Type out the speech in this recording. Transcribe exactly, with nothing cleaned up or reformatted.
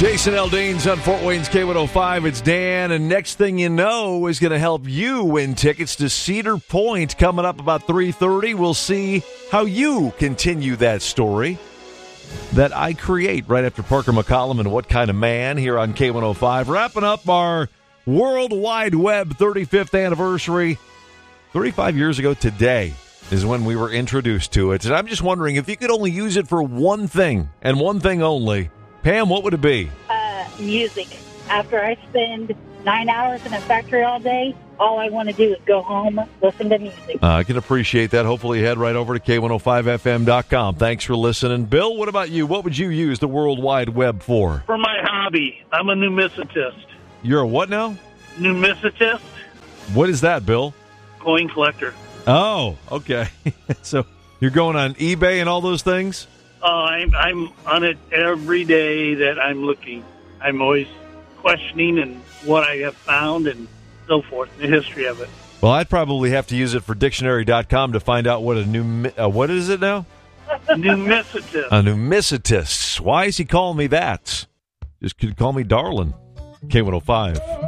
Jason Aldean's on Fort Wayne's K one oh five. It's Dan, and next thing you know is going to help you win tickets to Cedar Point coming up about three thirty. We'll see how you continue that story that I create right after Parker McCollum and What Kind of Man here on K one oh five. Wrapping up our World Wide Web thirty-fifth anniversary. thirty-five years ago today is when we were introduced to it. And I'm just wondering, if you could only use it for one thing and one thing only, Pam, what would it be? Uh, music. After I spend nine hours in a factory all day, all I want to do is go home, listen to music. Uh, I can appreciate that. Hopefully you head right over to K one oh five F M dot com. Thanks for listening. Bill, what about you? What would you use the World Wide Web for? For my hobby. I'm a numismatist. You're a what now? Numismatist. What is that, Bill? Coin collector. Oh, okay. So you're going on eBay and all those things? Uh, I'm, I'm on it every day that I'm looking. I'm always questioning and what I have found and so forth, the history of it. Well, I'd probably have to use it for dictionary dot com to find out what a new uh, what is it now? Numismatist. A numismatist. Why is he calling me that? Just could call me darling. K one oh five.